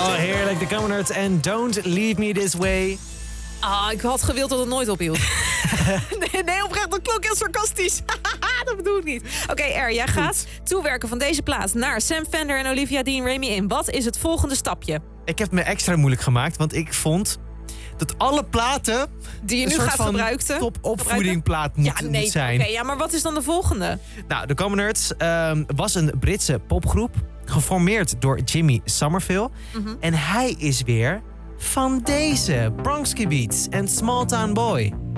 Oh, heerlijk. De Common Earth en Don't Leave Me This Way. Ik had gewild dat het nooit ophield. nee, oprecht, dat klonk heel sarcastisch. Dat bedoel ik niet. Oké, Er, jij gaat toewerken van deze plaats naar Sam Fender en Olivia Dean Remy in. Wat is het volgende stapje? Ik heb het me extra moeilijk gemaakt, want ik vond dat alle platen Die je nu gaat gebruiken. Topopvoedingplaat moet zijn. Oké, maar wat is dan de volgende? Nou, de Common Earth was een Britse popgroep, geformeerd door Jimmy Somerville. En hij is weer van deze, Bronx Beats en Small Town Boy.